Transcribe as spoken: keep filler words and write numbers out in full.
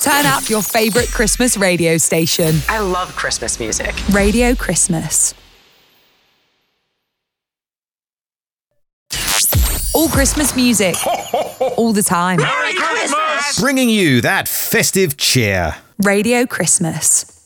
Turn up your favourite Christmas radio station. I love Christmas music. Radio Christmas. All Christmas music. All the time. Merry Christmas! Bringing you that festive cheer. Radio Christmas.